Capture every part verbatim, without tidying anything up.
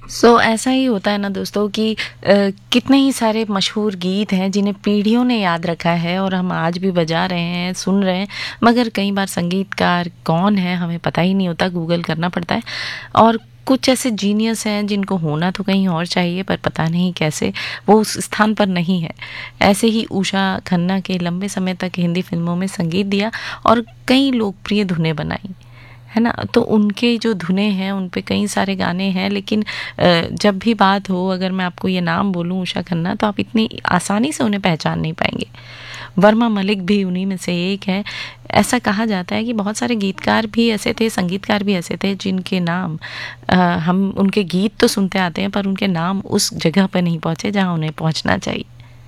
सो so, ऐसा ही होता है ना दोस्तों कि अ, कितने ही सारे मशहूर गीत हैं जिन्हें पीढ़ियों ने याद रखा है और हम आज भी बजा रहे हैं, सुन रहे हैं, मगर कई बार संगीतकार कौन है हमें पता ही नहीं होता, गूगल करना पड़ता है। और कुछ ऐसे जीनियस हैं जिनको होना तो कहीं और चाहिए पर पता नहीं कैसे वो उस स्थान पर नहीं है। ऐसे ही उषा खन्ना के लंबे समय तक हिंदी फिल्मों में संगीत दिया और कई लोकप्रिय धुनें बनाई, है ना। तो उनके जो धुनें हैं उन पे कई सारे गाने हैं, लेकिन अ, जब भी बात हो, अगर मैं आपको ये नाम बोलूं उषा खन्ना, तो आप इतनी आसानी से उन्हें पहचान नहीं पाएंगे। वर्मा मलिक भी उन्हीं में से एक है। ऐसा कहा जाता है कि बहुत सारे गीतकार भी ऐसे थे, संगीतकार भी ऐसे थे जिनके नाम अ, हम उनके गीत तो सुनते आते हैं पर उनके नाम उस जगह पर नहीं पहुँचे जहाँ उन्हें पहुँचना चाहिए।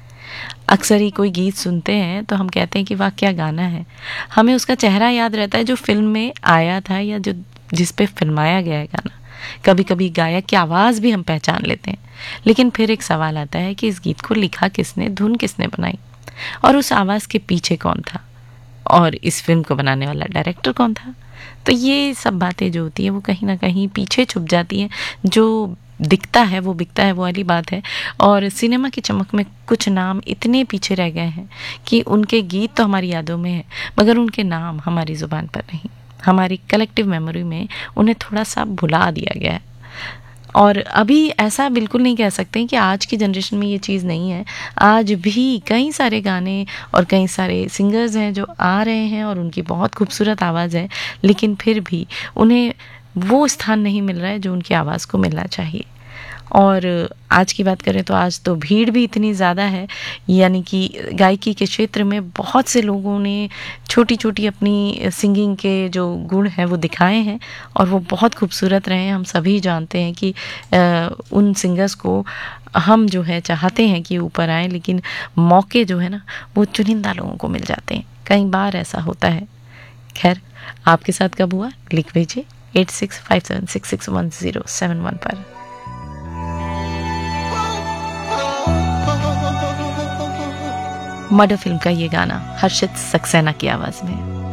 अक्सर ही कोई गीत सुनते हैं तो हम कहते हैं कि वाह क्या गाना है, हमें उसका चेहरा याद रहता है जो फिल्म में आया था या जो जिस पे फिल्माया गया है गाना। कभी कभी गायक की आवाज़ भी हम पहचान लेते हैं, लेकिन फिर एक सवाल आता है कि इस गीत को लिखा किसने, धुन किसने बनाई, और उस आवाज़ के पीछे कौन था, और इस फिल्म को बनाने वाला डायरेक्टर कौन था। तो ये सब बातें जो होती है वो कहीं ना कहीं पीछे छुप जाती हैं। जो दिखता है वो बिकता है, वो वाली बात है। और सिनेमा की चमक में कुछ नाम इतने पीछे रह गए हैं कि उनके गीत तो हमारी यादों में है मगर उनके नाम हमारी ज़ुबान पर नहीं, हमारी कलेक्टिव मेमोरी में उन्हें थोड़ा सा भुला दिया गया है। और अभी ऐसा बिल्कुल नहीं कह सकते कि आज की जनरेशन में ये चीज़ नहीं है। आज भी कई सारे गाने और कई सारे सिंगर्स हैं जो आ रहे हैं और उनकी बहुत खूबसूरत आवाज़ है, लेकिन फिर भी उन्हें वो स्थान नहीं मिल रहा है जो उनकी आवाज़ को मिलना चाहिए। और आज की बात करें तो आज तो भीड़ भी इतनी ज़्यादा है, यानी कि गायकी के क्षेत्र में बहुत से लोगों ने छोटी छोटी अपनी सिंगिंग के जो गुण हैं वो दिखाए हैं और वो बहुत खूबसूरत रहे हैं। हम सभी जानते हैं कि आ, उन सिंगर्स को हम जो है चाहते हैं कि ऊपर आए, लेकिन मौके जो है ना वो चुनिंदा लोगों को मिल जाते हैं, कई बार ऐसा होता है। खैर, आपके साथ कब हुआ लिख भेजिए eight six five seven six six one zero seven one पर। मर्डर फिल्म का ये गाना हर्षित सक्सेना की आवाज में।